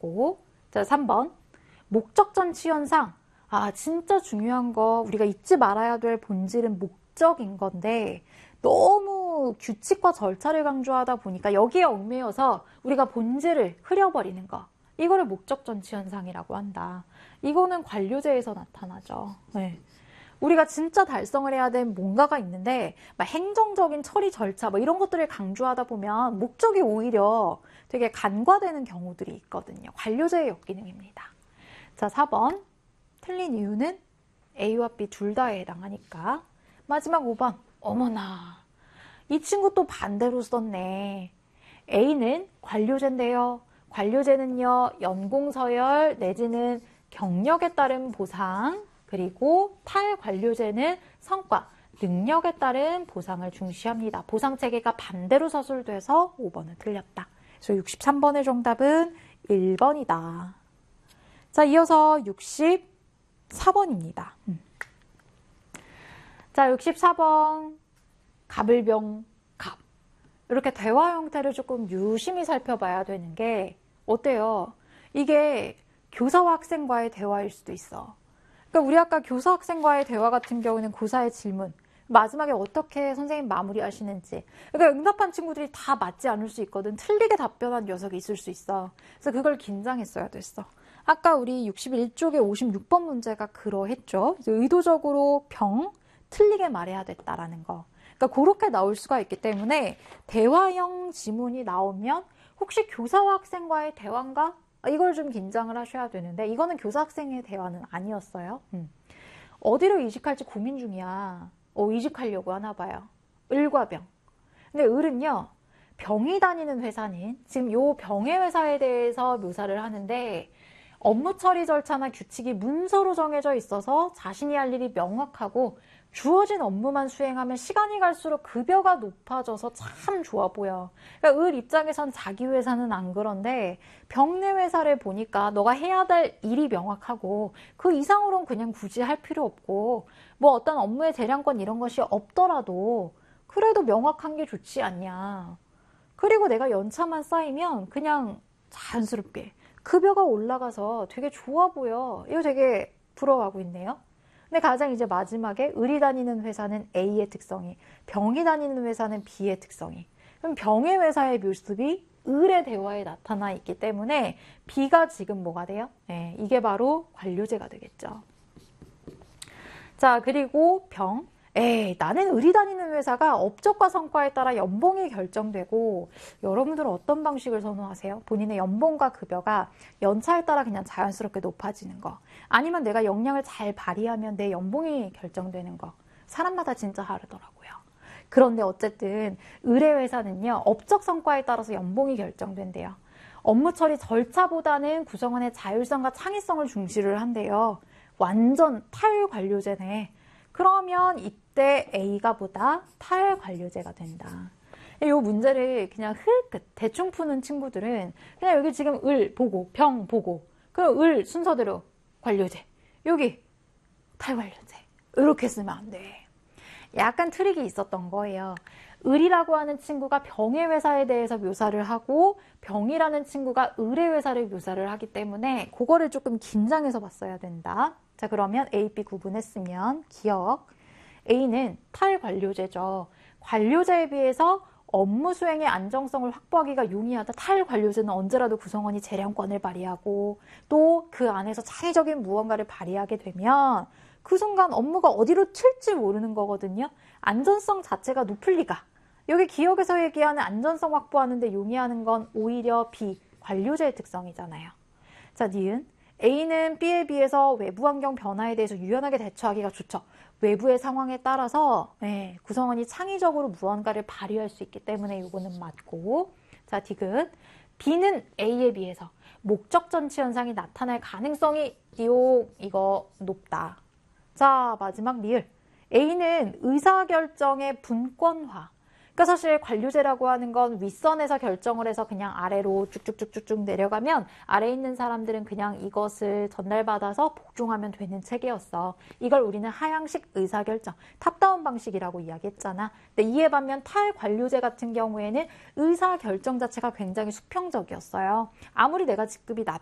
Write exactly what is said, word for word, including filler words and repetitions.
됐고, 자, 삼 번. 목적 전치 현상. 아, 진짜 중요한 거, 우리가 잊지 말아야 될 본질은 목적인 건데, 너무 규칙과 절차를 강조하다 보니까 여기에 얽매여서 우리가 본질을 흐려버리는 거. 이거를 목적 전치 현상이라고 한다. 이거는 관료제에서 나타나죠. 네. 우리가 진짜 달성을 해야 되는 뭔가가 있는데 막 행정적인 처리 절차 뭐 이런 것들을 강조하다 보면 목적이 오히려 되게 간과되는 경우들이 있거든요. 관료제의 역기능입니다. 자, 사 번. 틀린 이유는 A와 B 둘 다에 해당하니까. 마지막 오 번. 어머나, 이 친구 또 반대로 썼네. A는 관료제인데요. 관료제는요, 연공서열 내지는 경력에 따른 보상, 그리고 탈관료제는 성과, 능력에 따른 보상을 중시합니다. 보상체계가 반대로 서술돼서 오 번은 틀렸다. 그래서 육십삼 번의 정답은 일 번이다. 자, 이어서 육십사 번입니다. 음. 자, 육십사 번. 갑을병, 갑. 이렇게 대화 형태를 조금 유심히 살펴봐야 되는 게 어때요? 이게 교사와 학생과의 대화일 수도 있어. 그러니까 우리 아까 교사 학생과의 대화 같은 경우는 고사의 질문, 마지막에 어떻게 선생님 마무리하시는지. 그러니까 응답한 친구들이 다 맞지 않을 수 있거든. 틀리게 답변한 녀석이 있을 수 있어. 그래서 그걸 긴장했어야 됐어. 아까 우리 육십일 쪽의 오십육 번 문제가 그러했죠. 의도적으로 병, 틀리게 말해야 됐다라는 거. 그러니까 그렇게 나올 수가 있기 때문에 대화형 지문이 나오면 혹시 교사와 학생과의 대화인가? 이걸 좀 긴장을 하셔야 되는데 이거는 교사 학생의 대화는 아니었어요. 음. 어디로 이직할지 고민 중이야. 어, 이직하려고 하나 봐요. 을과 병. 근데 을은요, 병이 다니는 회사는 지금 요 병의 회사에 대해서 묘사를 하는데 업무 처리 절차나 규칙이 문서로 정해져 있어서 자신이 할 일이 명확하고 주어진 업무만 수행하면 시간이 갈수록 급여가 높아져서 참 좋아 보여. 그러니까 을 입장에선 자기 회사는 안 그런데 병내 회사를 보니까 너가 해야 될 일이 명확하고 그 이상으로는 그냥 굳이 할 필요 없고 뭐 어떤 업무의 재량권 이런 것이 없더라도 그래도 명확한 게 좋지 않냐. 그리고 내가 연차만 쌓이면 그냥 자연스럽게 급여가 올라가서 되게 좋아 보여. 이거 되게 부러워하고 있네요. 근데 가장 이제 마지막에 을이 다니는 회사는 A의 특성이, 병이 다니는 회사는 B의 특성이. 그럼 병의 회사의 모습이 을의 대화에 나타나 있기 때문에 B가 지금 뭐가 돼요? 네, 이게 바로 관료제가 되겠죠. 자, 그리고 병. 에이, 나는 을이 다니는 회사가 업적과 성과에 따라 연봉이 결정되고 여러분들은 어떤 방식을 선호하세요? 본인의 연봉과 급여가 연차에 따라 그냥 자연스럽게 높아지는 거 아니면 내가 역량을 잘 발휘하면 내 연봉이 결정되는 거 사람마다 진짜 다르더라고요. 그런데 어쨌든 을의 회사는요 업적 성과에 따라서 연봉이 결정된대요. 업무 처리 절차보다는 구성원의 자율성과 창의성을 중시를 한대요. 완전 탈관료제네. 그러면 이때 A가 보다 탈관료제가 된다. 이 문제를 그냥 흘끗 대충 푸는 친구들은 그냥 여기 지금 을 보고 병 보고 그럼 을 순서대로 관료제 여기 탈관료제 이렇게 쓰면 안 돼. 약간 트릭이 있었던 거예요. 을이라고 하는 친구가 병의 회사에 대해서 묘사를 하고 병이라는 친구가 을의 회사를 묘사를 하기 때문에 그거를 조금 긴장해서 봤어야 된다. 자, 그러면 A, B 구분했으면 기억. A는 탈관료제죠. 관료제에 비해서 업무 수행의 안정성을 확보하기가 용이하다. 탈관료제는 언제라도 구성원이 재량권을 발휘하고 또 그 안에서 창의적인 무언가를 발휘하게 되면 그 순간 업무가 어디로 튈지 모르는 거거든요. 안전성 자체가 높을 리가. 여기 기억에서 얘기하는 안전성 확보하는 데 용이하는 건 오히려 B, 관료제의 특성이잖아요. 자, 니은. A는 B에 비해서 외부 환경 변화에 대해서 유연하게 대처하기가 좋죠. 외부의 상황에 따라서 네, 구성원이 창의적으로 무언가를 발휘할 수 있기 때문에 이거는 맞고. 자, 디귿. B는 A에 비해서 목적 전치 현상이 나타날 가능성이 띠용 이거 높다. 자, 마지막 리을. A는 의사결정의 분권화. 그러니까 사실 관료제라고 하는 건 윗선에서 결정을 해서 그냥 아래로 쭉쭉쭉쭉쭉 내려가면 아래에 있는 사람들은 그냥 이것을 전달받아서 복종하면 되는 체계였어. 이걸 우리는 하향식 의사결정, 탑다운 방식이라고 이야기했잖아. 근데 이에 반면 탈관료제 같은 경우에는 의사결정 자체가 굉장히 수평적이었어요. 아무리 내가 직급이 낮